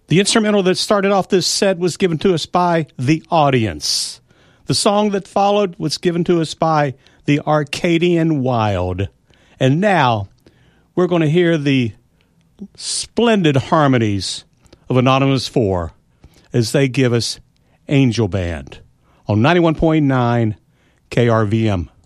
The instrumental that started off this set was given to us by The Audience. The song that followed was given to us by The Arcadian Wild. And now we're going to hear the splendid harmonies of Anonymous 4 as they give us Angel Band on 91.9 KRVM.